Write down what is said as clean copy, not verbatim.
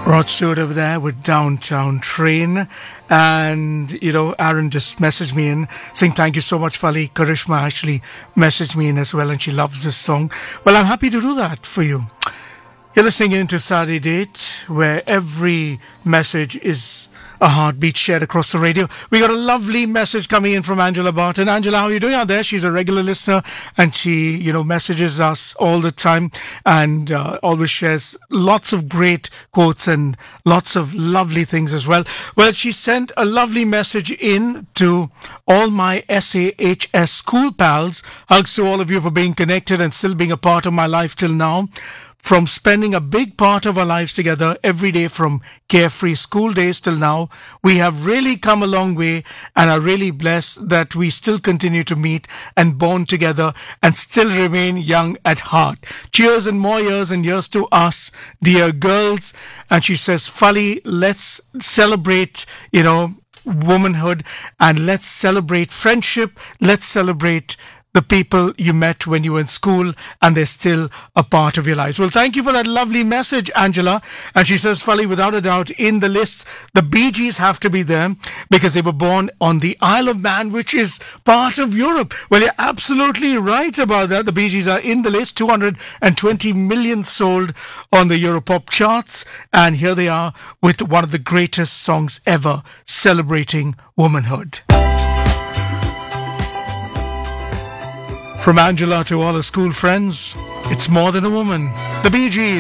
Rod Stewart over there with Downtown Train. And, Aaron just messaged me in saying, thank you so much, Fali. Karishma actually messaged me in as well, and she loves this song. Well, I'm happy to do that for you. You're listening in to Saturday Date, where every message is a heartbeat shared across the radio. We got a lovely message coming in from Angela Barton. Angela, how are you doing out there? She's a regular listener, and she, messages us all the time and always shares lots of great quotes and lots of lovely things as well. Well, she sent a lovely message in to all my SAHS school pals. Hugs to all of you for being connected and still being a part of my life till now. From spending a big part of our lives together every day from carefree school days till now, we have really come a long way and are really blessed that we still continue to meet and bond together and still remain young at heart. Cheers and more years and years to us, dear girls. And she says, Fali, let's celebrate, womanhood, and let's celebrate friendship. Let's celebrate the people you met when you were in school, and they're still a part of your lives. Well, thank you for that lovely message, Angela. And she says, Fali, without a doubt, in the list, the Bee Gees have to be there because they were born on the Isle of Man, which is part of Europe. Well, you're absolutely right about that. The Bee Gees are in the list, 220 million sold on the Europop charts. And here they are with one of the greatest songs ever, celebrating womanhood. From Angela to all her school friends, it's more than a woman. The Bee Gees.